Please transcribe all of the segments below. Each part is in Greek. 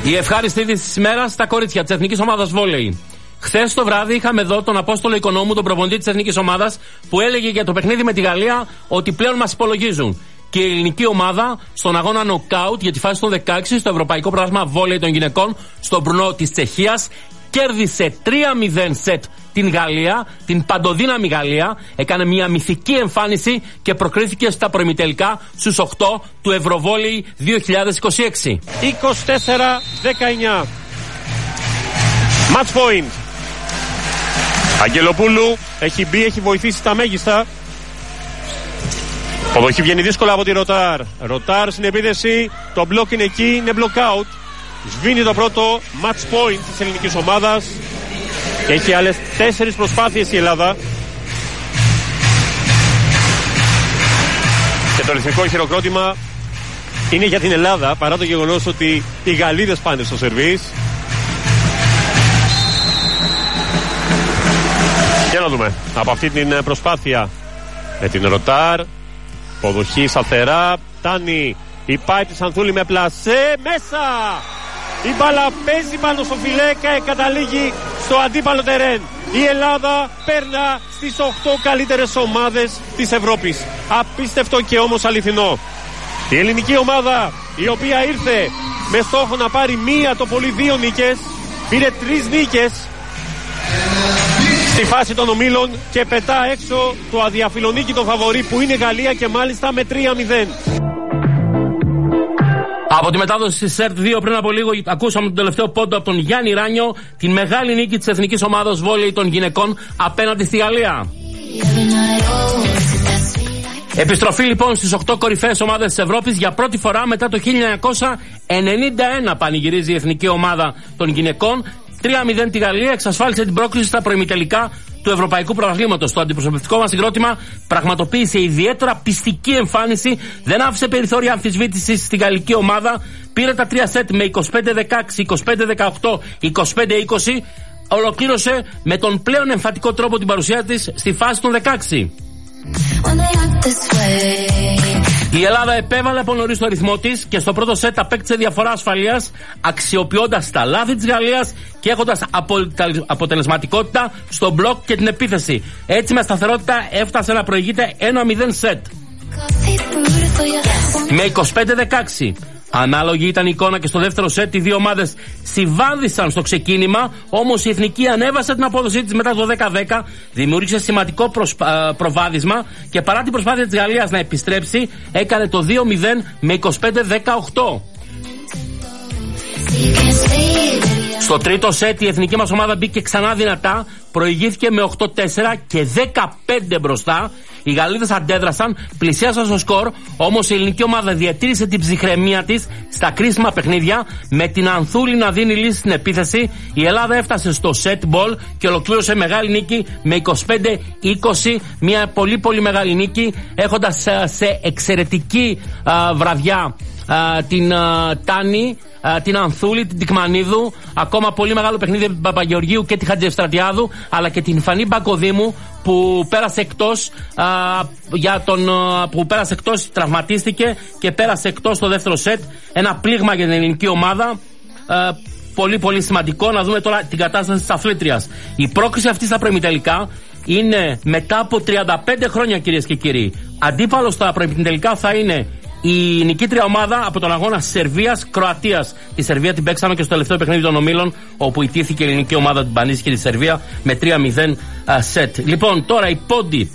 Η ευχάριστη είδηση της ημέρας στα κορίτσια της Εθνικής Ομάδας Βόλεϊ. Χθες το βράδυ είχαμε εδώ τον Απόστολο Οικονόμου, τον προπονητή της Εθνικής Ομάδας, που έλεγε για το παιχνίδι με τη Γαλλία ότι πλέον μας υπολογίζουν. Και η ελληνική ομάδα στον αγώνα νοκάουτ για τη φάση των 16 στο Ευρωπαϊκό Πρωτάθλημα Βόλεϊ των Γυναικών στο Μπρουνό της Τσεχίας κέρδισε 3-0 σετ την Γαλλία, την παντοδύναμη Γαλλία. Έκανε μια μυθική εμφάνιση και προκρίθηκε στα προημιτελικά στους 8 του Ευρωβόλεϊ 2026. 24-19. Match point. Αγγελοπούλου έχει μπει, έχει βοηθήσει τα μέγιστα. Αποδοχή βγαίνει δύσκολα από τη Ροτάρ. Ροτάρ στην επίδεση. Το μπλοκ είναι εκεί, είναι block out. Σβήνει το πρώτο match point της ελληνικής ομάδας. Έχει άλλες 4 προσπάθειες η Ελλάδα. Και το ρυθμικό χειροκρότημα είναι για την Ελλάδα, παρά το γεγονός ότι οι Γαλλίδες πάνε στο σερβίς. Για να δούμε από αυτή την προσπάθεια με την Ροτάρ. Αποδοχή σταθερά. Τάνι. Η πάη της Ανθούλη με πλασέ. Μέσα! Η μπάλα παίζει πάνω στο φιλέ και καταλήγει στο αντίπαλο τερέν. Η Ελλάδα παίρνα στις 8 καλύτερες ομάδες της Ευρώπης. Απίστευτο και όμως αληθινό. Η ελληνική ομάδα, η οποία ήρθε με στόχο να πάρει μία το πολύ 2 νίκες, πήρε 3 νίκες στη φάση των ομίλων και πετά έξω το αδιαφιλονίκητο φαβορί που είναι η Γαλλία και μάλιστα με 3-0. Από τη μετάδοση της ΣΕΡΤ 2 πριν από λίγο ακούσαμε τον τελευταίο πόντο από τον Γιάννη Ράνιο, την μεγάλη νίκη της Εθνικής Ομάδας Βόλεϊ των Γυναικών απέναντι στη Γαλλία. Επιστροφή λοιπόν στις 8 κορυφαίες ομάδες της Ευρώπης για πρώτη φορά μετά το 1991 πανηγυρίζει η Εθνική Ομάδα των Γυναικών. 3-0 τη Γαλλία εξασφάλισε την πρόκριση στα προημιτελικά του Ευρωπαϊκού Πρωταθλήματος. Το αντιπροσωπευτικό μας συγκρότημα πραγματοποίησε ιδιαίτερα πιστική εμφάνιση, δεν άφησε περιθώρια αμφισβήτησης στη γαλλική ομάδα. Πήρε τα 3 σετ με 25-16, 25-18, 25-20. Ολοκλήρωσε με τον πλέον εμφατικό τρόπο την παρουσία της στη φάση των 16. Η Ελλάδα επέβαλε από νωρίς το ρυθμό της και στο πρώτο σετ απέκτησε διαφορά ασφαλείας, αξιοποιώντας τα λάθη της Γαλλίας και έχοντας αποτελεσματικότητα στο μπλοκ και την επίθεση. Έτσι με σταθερότητα έφτασε να προηγείται 1-0 σετ με 25-16. Ανάλογη ήταν η εικόνα και στο δεύτερο σετ. Οι δύο ομάδες συμβάδισαν στο ξεκίνημα, όμως η Εθνική ανέβασε την απόδοσή της μετά το 10-10, δημιούργησε σημαντικό προβάδισμα και παρά την προσπάθεια της Γαλλίας να επιστρέψει, έκανε το 2-0 με 25-18. Στο τρίτο σετ η εθνική μας ομάδα μπήκε ξανά δυνατά, προηγήθηκε με 8-4 και 15 μπροστά. Οι Γαλλίδες αντέδρασαν, πλησίασαν στο σκορ, όμως η ελληνική ομάδα διατήρησε την ψυχραιμία της στα κρίσιμα παιχνίδια, με την Ανθούλη να δίνει λύση στην επίθεση. Η Ελλάδα έφτασε στο set ball και ολοκλήρωσε μεγάλη νίκη με 25-20, μια πολύ πολύ μεγάλη νίκη, έχοντας σε εξαιρετική βραδιά την Τάνη, την Ανθούλη, την Τικμανίδου, ακόμα πολύ μεγάλο παιχνίδι από την Παπαγεωργίου και τη Χατζευστρατιάδου, αλλά και την Φανή Μπακοδήμου που πέρασε εκτός, που πέρασε εκτός, τραυματίστηκε και πέρασε εκτός στο δεύτερο σετ. Ένα πλήγμα για την ελληνική ομάδα. Πολύ πολύ σημαντικό. Να δούμε τώρα την κατάσταση της αθλήτριας. Η πρόκριση αυτή στα προημιτελικά είναι μετά από 35 χρόνια, κυρίες και κύριοι. Αντίπαλος στα προημιτελικά θα είναι η νικήτρια ομάδα από τον αγώνα Σερβίας-Κροατίας. Τη Σερβία την παίξαμε και στο τελευταίο παιχνίδι των ομίλων, όπου ιτήθηκε η ελληνική ομάδα, την πανίσχυρη τη Σερβία με 3-0 σετ. Λοιπόν, τώρα η πόντι.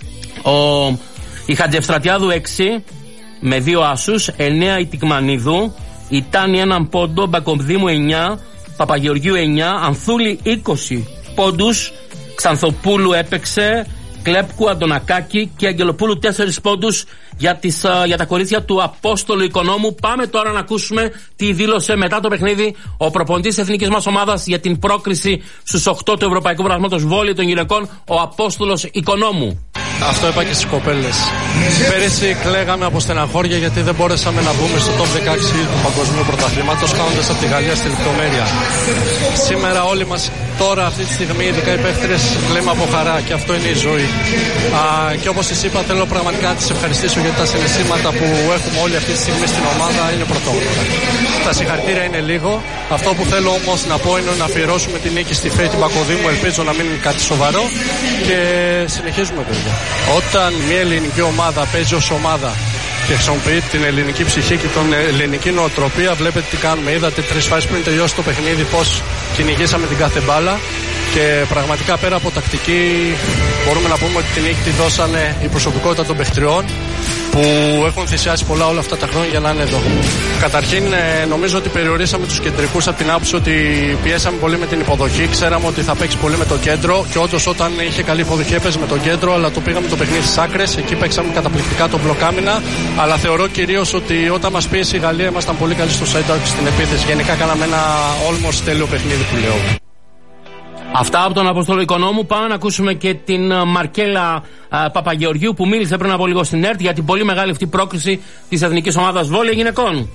Η Χατζευστρατιάδου 6 με 2 άσους, 9 η Τικμανίδου, η Τάνη 1 πόντο, Μπακομδήμου 9, Παπαγεωργίου 9, Ανθούλη 20 πόντους, Ξανθοπούλου έπαιξε, Κλέπκου, Αντωνακάκη και Αγγελοπούλου 4 πόντους για τα κορίτσια του Απόστολου Οικονόμου. Πάμε τώρα να ακούσουμε τι δήλωσε μετά το παιχνίδι ο προπονητής της εθνικής μας ομάδας για την πρόκριση στους 8 του Ευρωπαϊκού Πρωταθλήματος Βόλεϊ των Γυναικών, ο Απόστολος Οικονόμου. Αυτό είπα και στις κοπέλες. Πέρυσι κλαίγαμε από στεναχώρια γιατί δεν μπόρεσαμε να μπούμε στο top 16 του Παγκοσμίου Πρωταθλήματος, κάνοντας από τη Γαλλία στη λεπτομέρεια. Σήμερα όλοι μας τώρα αυτή τη στιγμή, ειδικά οι παίχτες, λέμε από χαρά και αυτό είναι η ζωή. Και όπως σας είπα, θέλω πραγματικά να τις ευχαριστήσω γιατί τα συναισθήματα που έχουμε όλοι αυτή τη στιγμή στην ομάδα είναι πρωτόγνωρα. Τα συγχαρητήρια είναι λίγο. Αυτό που θέλω όμως να πω είναι να αφιερώσουμε την νίκη στη ΦΕΗ την Πακοδήμου. Ελπίζω να μην είναι κάτι σοβαρό και συνεχίζουμε, παιδιά. Όταν μια ελληνική ομάδα παίζει ως ομάδα και χρησιμοποιεί την ελληνική ψυχή και την ελληνική νοοτροπία, βλέπετε τι κάνουμε. Είδατε 3 φάσεις πριν τελειώσει το παιχνίδι πώς κυνηγήσαμε την κάθε μπάλα. Και πραγματικά πέρα από τακτική μπορούμε να πούμε ότι την νίκη τη δώσανε η προσωπικότητα των παιχτριών που έχουν θυσιάσει πολλά όλα αυτά τα χρόνια για να είναι εδώ. Καταρχήν νομίζω ότι περιορίσαμε τους κεντρικούς από την άποψη ότι πιέσαμε πολύ με την υποδοχή. Ξέραμε ότι θα παίξει πολύ με το κέντρο και όντως όταν είχε καλή υποδοχή έπαιζε με το κέντρο, αλλά το πήγαμε το παιχνίδι στις άκρες. Εκεί παίξαμε καταπληκτικά τον μπλοκάμινα. Αλλά θεωρώ κυρίως ότι όταν μας πίεσε η Γαλλία ήμασταν πολύ καλοί στο center και στην επίθεση. Γενικά κάναμε ένα almost τέλειο παιχνίδι που λέω. Αυτά από τον Αποστόλο Οικονόμου. Πάμε να ακούσουμε και την Μαρκέλα Παπαγεωργίου που μίλησε πριν από λίγο στην ΕΡΤ για την πολύ μεγάλη αυτή πρόκριση της εθνικής ομάδας βόλεϊ γυναικών.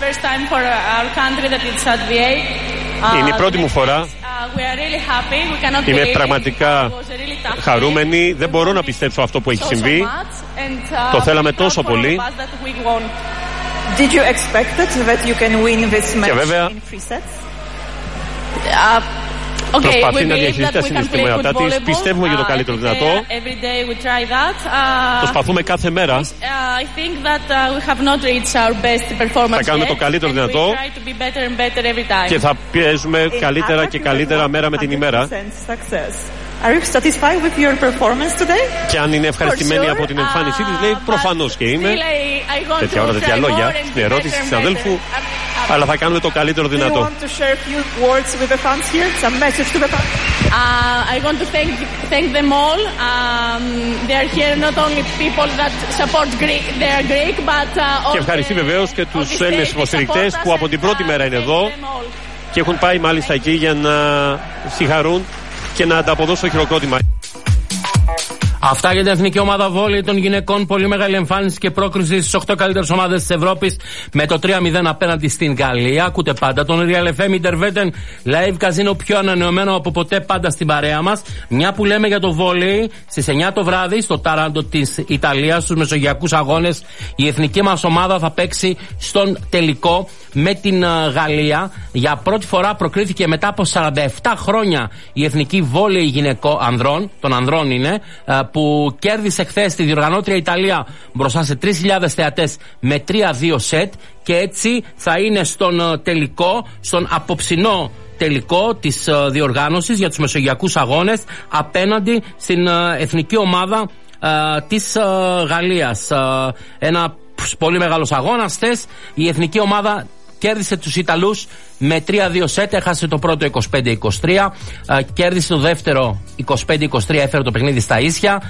Είναι η πρώτη μου φορά. Είμαι πραγματικά χαρούμενη. Δεν μπορώ να πιστέψω αυτό που έχει συμβεί. Το θέλαμε τόσο πολύ. Και βέβαια προσπαθεί να διαχειριστεί τα συναισθήματά της. Πιστεύουμε για το καλύτερο δυνατό. Προσπαθούμε κάθε μέρα. Θα κάνουμε το καλύτερο δυνατό και θα πιέζουμε καλύτερα και καλύτερα μέρα με την ημέρα. Και αν είναι ευχαριστημένη από την εμφάνισή της, λέει προφανώς και είμαι. Τέτοια ώρα, τέτοια λόγια. Στην ερώτηση της αδέλφου. Αλλά θα κάνουμε το καλύτερο δυνατό. I want to thank them all. They are here not only people that support Greek, they are Greek, but και ευχαριστεί βεβαίως και τους Έλληνες υποστηρικτές που από την πρώτη μέρα είναι εδώ και έχουν πάει μάλιστα εκεί για να συγχαρούν και να ανταποδώσουν το χειροκρότημα. Αυτά για την εθνική ομάδα βόλεϊ των γυναικών. Πολύ μεγάλη εμφάνιση και πρόκριση στις 8 καλύτερες ομάδες της Ευρώπης με το 3-0 απέναντι στην Γαλλία. Ακούτε πάντα τον Real FM Interveten Live Casino, πιο ανανεωμένο από ποτέ, πάντα στην παρέα μας. Μια που λέμε για το βόλεϊ, στις 9 το βράδυ στο Τάραντο της Ιταλίας, στους Μεσογειακούς Αγώνες, η εθνική μας ομάδα θα παίξει στον τελικό με την Γαλλία. Για πρώτη φορά προκρίθηκε μετά από 47 χρόνια η εθνική βόλεϊ γυναικών ανδρών, των ανδρών είναι, που κέρδισε χθες τη διοργανώτρια Ιταλία μπροστά σε 3.000 θεατές με 3-2 σετ και έτσι θα είναι στον τελικό, στον απόψινό τελικό της διοργάνωσης για τους Μεσογειακούς Αγώνες απέναντι στην εθνική ομάδα της Γαλλίας. Ένα πολύ μεγάλος αγώνας χθες. Η εθνική ομάδα κέρδισε τους Ιταλούς με 3-2 σετ, έχασε το πρώτο 25-23, κέρδισε το δεύτερο 25-23, έφερε το παιχνίδι στα ίσια,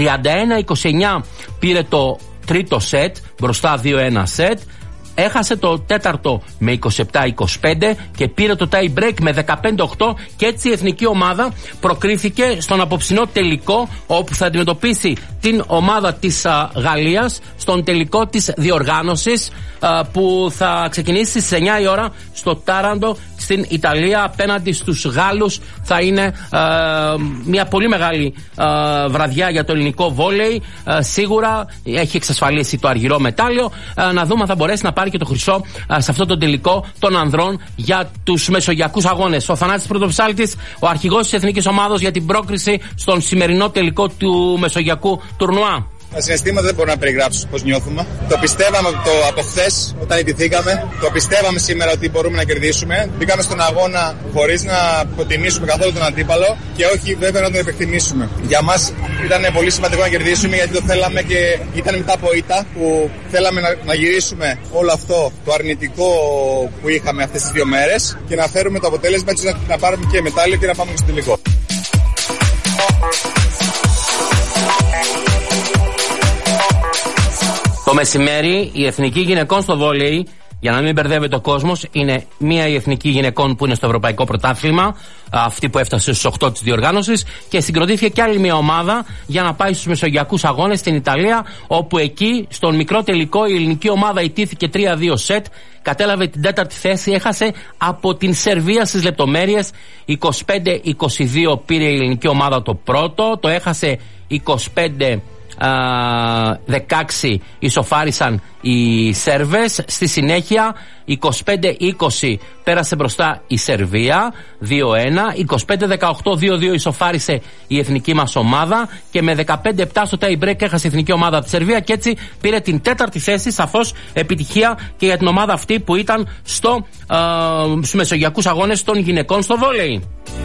31-29 πήρε το τρίτο σετ, μπροστά 2-1 σετ, έχασε το τέταρτο με 27-25 και πήρε το tie break με 15-8 και έτσι η εθνική ομάδα προκρίθηκε στον απόψινό τελικό όπου θα αντιμετωπίσει την ομάδα της Γαλλίας στον τελικό της διοργάνωσης που θα ξεκινήσει στις 9 η ώρα στο Τάραντο στην Ιταλία απέναντι στους Γάλλους. Θα είναι μια πολύ μεγάλη βραδιά για το ελληνικό βόλεϊ. Σίγουρα έχει εξασφαλίσει το αργυρό μετάλλιο. Να δούμε αν θα μπορέσει να πάρει και το χρυσό σε αυτό το τελικό των ανδρών για τους Μεσογειακούς Αγώνες. Ο Θανάσης Πρωτοψάλτης, ο αρχηγός της εθνικής ομάδος για την πρόκριση στον σημερινό τελικό του Μεσογειακού τουρνουά. Τα συναισθήματα δεν μπορώ να περιγράψω πώς νιώθουμε. Το πιστεύαμε από χθες όταν ιτηθήκαμε. Το πιστεύαμε σήμερα ότι μπορούμε να κερδίσουμε. Μπήκαμε στον αγώνα χωρίς να υποτιμήσουμε καθόλου τον αντίπαλο και όχι βέβαια να τον επεκτιμήσουμε. Για μας ήταν πολύ σημαντικό να κερδίσουμε γιατί το θέλαμε και ήταν μετά από ήττα που θέλαμε να γυρίσουμε όλο αυτό το αρνητικό που είχαμε αυτές τις 2 μέρες και να φέρουμε το αποτέλεσμα έτσι να πάρουμε και μετάλλιο και να πάμε και στο τελικό. Το μεσημέρι η εθνική γυναικών στο βόλεϊ Για να μην μπερδεύεται ο κόσμος, είναι μία η εθνική γυναικών που είναι στο Ευρωπαϊκό Πρωτάθλημα, αυτή που έφτασε στους 8 της διοργάνωσης, και συγκροτήθηκε κι άλλη μία ομάδα για να πάει στους Μεσογειακούς Αγώνες στην Ιταλία, όπου εκεί στον μικρό τελικό η ελληνική ομάδα ιτήθηκε 3-2 σετ, κατέλαβε την 4η θέση, έχασε από την Σερβία στις λεπτομέρειες. 25-22 πήρε η ελληνική ομάδα το πρώτο, το έχασε 25-16 ισοφάρισαν οι Σέρβες. Στη συνέχεια 25-20 πέρασε μπροστά η Σερβία 2-1, 25-18 2-2 ισοφάρισε η εθνική μας ομάδα και με 15-7 στο tie break έχασε η εθνική ομάδα τη Σερβία και έτσι πήρε την 4η θέση. Σαφώς επιτυχία και για την ομάδα αυτή που ήταν στους Μεσογειακούς Αγώνες των γυναικών στο βόλεϊ.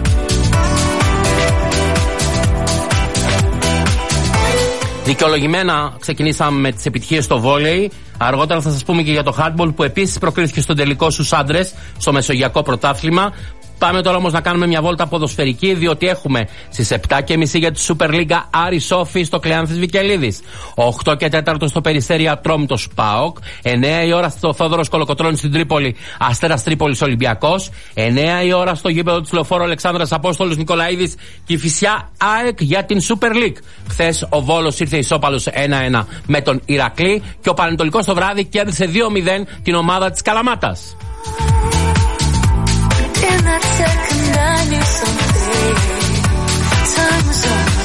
Δικαιολογημένα ξεκινήσαμε με τις επιτυχίες στο βόλεϊ. Αργότερα θα σας πούμε και για το handball που επίσης προκρίθηκε στον τελικό στους άντρες στο Μεσογειακό Πρωτάθλημα. Πάμε τώρα όμως να κάνουμε μια βόλτα ποδοσφαιρική, διότι έχουμε στις 7:30 για τη Super League Άρη Σόφι στο Κλεάνθης Βικελίδης, 8 και 4 στο Περιστέρι Ατρόμητος ΠΑΟΚ, 9 η ώρα στο Θόδωρος Κολοκοτρώνης στην Τρίπολη Αστέρας Τρίπολης Ολυμπιακός, 9 η ώρα στο γήπεδο της Λεωφόρου Αλεξάνδρας Απόστολος Νικολαίδης Κηφισιά ΑΕΚ για την Super League. Χθες ο Βόλος ήρθε ισόπαλος 1-1 με τον Ηρακλή και ο Πανετολικός το βράδυ κέρδισε 2-0 την ομάδα της Καλαμάτας. In that second I knew something. Time was on my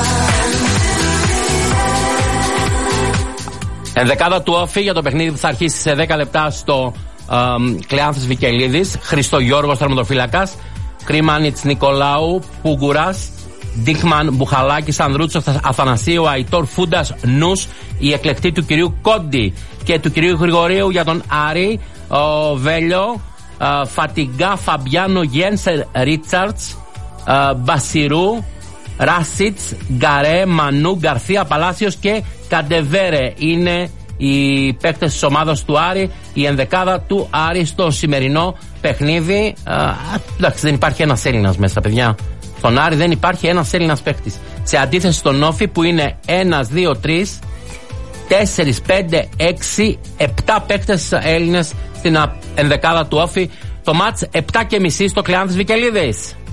side. Ενδεκάδα του Όφη για το παιχνίδι που θα αρχίσει σε 10 λεπτά στο Κλεάνθης Βικελίδης. Χριστογιώργος τερματοφύλακας, Κρίμανιτς Νικολάου, Πούγκουρας, Ντίχμαν Μπουχαλάκης, Ανδρούτσος Αθανασίου, Αϊτόρ Φούντας Νους, η εκλεκτή του κυρίου Κόντι και του κυρίου Γρηγορίου για τον Άρη, ο Βέλιο, Φατιγκά, Φαμπιάνο, Γένσερ, Ρίτσαρτς, Μπασιρού, Ράσιτς, Γκαρέ, Μανού, Γκαρθία, Παλάσιος και Καντεβέρε. Είναι οι παίκτες της ομάδας του Άρη, η ενδεκάδα του Άρη στο σημερινό παιχνίδι. Εντάξει, δεν υπάρχει ένας Έλληνας μέσα, παιδιά. Στον Άρη δεν υπάρχει ένας Έλληνας παίκτης. Σε αντίθεση στον Όφη που είναι 1, 2, 3, 4, 5, 6, 7 παίκτες Έλληνες στην ενδεκάδα του Όφη. Το μάτς 7:30 στο Κλεάνθης Βικελίδης.